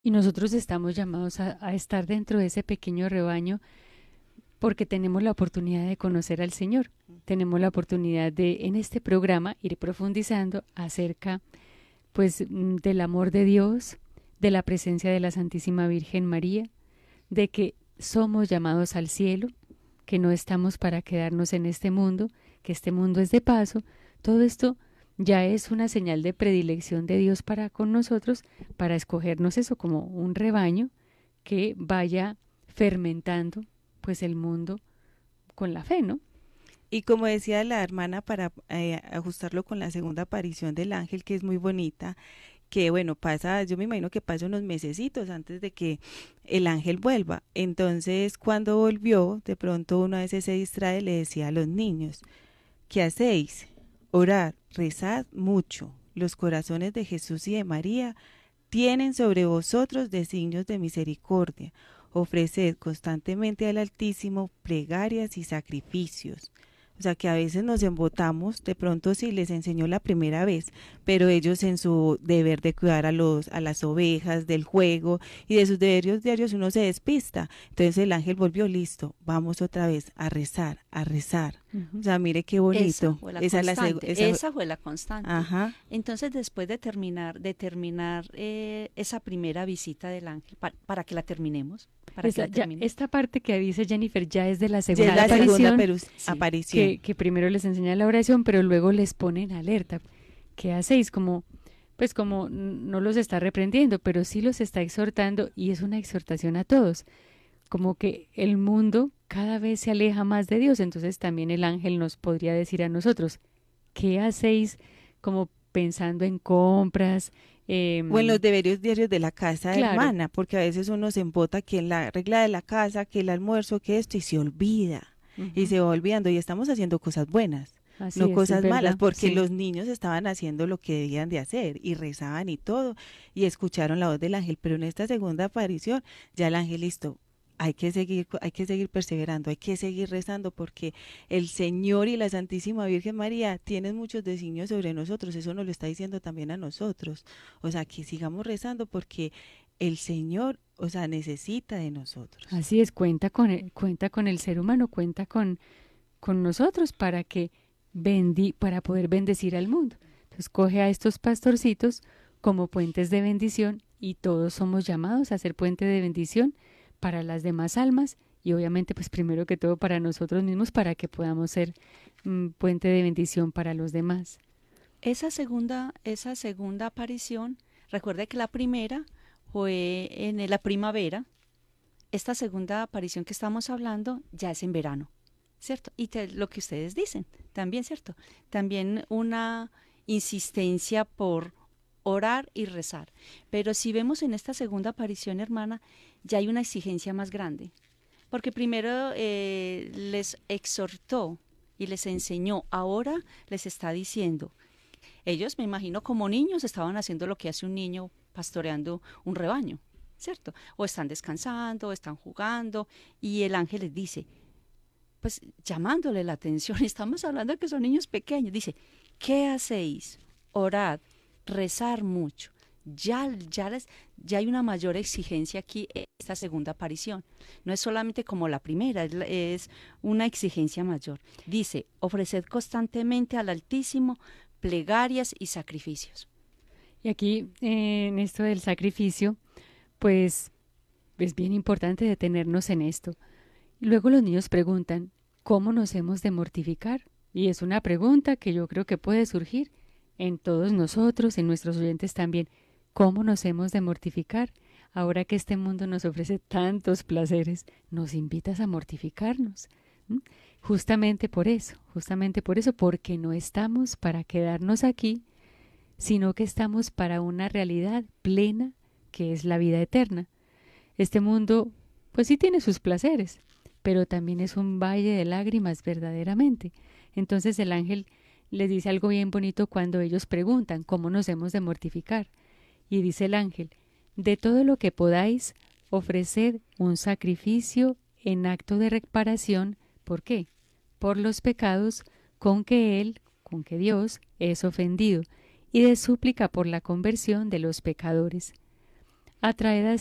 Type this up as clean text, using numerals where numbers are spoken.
Y nosotros estamos llamados a estar dentro de ese pequeño rebaño porque tenemos la oportunidad de conocer al Señor. Tenemos la oportunidad de, en este programa, ir profundizando acerca, pues, del amor de Dios, de la presencia de la Santísima Virgen María, de que somos llamados al cielo, que no estamos para quedarnos en este mundo, que este mundo es de paso. Todo esto ya es una señal de predilección de Dios para con nosotros, para escogernos eso como un rebaño que vaya fermentando pues el mundo con la fe, ¿no? Y como decía la hermana, para ajustarlo con la segunda aparición del ángel, que es muy bonita, que bueno, pasa, yo me imagino que pasa unos mesecitos antes de que el ángel vuelva. Entonces, cuando volvió, de pronto uno a veces se distrae, le decía a los niños, ¿qué hacéis? Orad, rezad mucho. Los corazones de Jesús y de María tienen sobre vosotros designios de misericordia. Ofreced constantemente al Altísimo plegarias y sacrificios. O sea que a veces nos embotamos, de pronto sí les enseñó la primera vez, pero ellos en su deber de cuidar a las ovejas, del juego y de sus deberes diarios uno se despista. Entonces el ángel volvió listo, vamos otra vez a rezar, a rezar. O Ujú. sea, mire qué Esa bonito. fue la Esa es constante, esa, esa fue la constante. ajá, Entonces, después de terminar esa primera visita del ángel, para que la terminemos, para que Esa, la ya, termine. esta parte que dice Jennifer ya es de la ya es segunda la segunda aparición, Sí, aparición. que primero les enseña la oración, pero luego les pone en alerta. ¿Qué hacéis? Como, pues como no los está reprendiendo, pero sí los está exhortando y es una exhortación a todos. Como que el mundo cada vez se aleja más de Dios, entonces también el ángel nos podría decir a nosotros, ¿qué hacéis? Como pensando en compras, O en los em, deberes diarios de la casa claro, hermana, porque a veces uno se embota que en la regla de la casa, que el almuerzo, que esto, y se olvida, y ujú, se va olvidando, y estamos haciendo cosas buenas, no así es cosas malas, verdad, porque sí. los niños estaban haciendo lo que debían de hacer, y rezaban y todo, y escucharon la voz del ángel, pero en esta segunda aparición, ya el ángel listo. Hay que seguir perseverando, hay que seguir rezando porque el Señor y la Santísima Virgen María tienen muchos designios sobre nosotros, eso nos lo está diciendo también a nosotros. O sea, que sigamos rezando porque el Señor, o sea, necesita de nosotros. Así es, cuenta con el ser humano, cuenta con nosotros para que para poder bendecir al mundo. Entonces coge a estos pastorcitos como puentes de bendición y todos somos llamados a ser puente de bendición para las demás almas y obviamente pues primero que todo para nosotros mismos para que podamos ser puente de bendición para los demás. esa segunda aparición, recuerde que la primera fue en la primavera, esta segunda aparición que estamos hablando ya es en verano, ¿cierto? Y lo que ustedes dicen, también, ¿cierto? También una insistencia por orar y rezar. Pero si vemos en esta segunda aparición, hermana, ya hay una exigencia más grande. Porque primero les exhortó y les enseñó, ahora les está diciendo, ellos me imagino como niños estaban haciendo lo que hace un niño pastoreando un rebaño, ¿cierto? O están descansando, o están jugando, y el ángel les dice, pues llamándole la atención, estamos hablando de que son niños pequeños, dice, ¿qué hacéis? Orad, rezar mucho. Ya hay una mayor exigencia aquí en esta segunda aparición. No es solamente como la primera, es una exigencia mayor. Dice, ofreced constantemente al Altísimo plegarias y sacrificios. Y aquí en esto del sacrificio, pues es bien importante detenernos en esto. Luego los niños preguntan, ¿cómo nos hemos de mortificar? Y es una pregunta que yo creo que puede surgir en todos nosotros, en nuestros oyentes también. ¿Cómo nos hemos de mortificar? Ahora que este mundo nos ofrece tantos placeres, nos invitas a mortificarnos. ¿M? Justamente por eso, porque no estamos para quedarnos aquí, sino que estamos para una realidad plena que es la vida eterna. Este mundo, pues sí tiene sus placeres, pero también es un valle de lágrimas verdaderamente. Entonces el ángel les dice algo bien bonito cuando ellos preguntan cómo nos hemos de mortificar. Y dice el ángel, de todo lo que podáis, ofreced un sacrificio en acto de reparación. ¿Por qué? Por los pecados con que Dios es ofendido, y de súplica por la conversión de los pecadores. atraída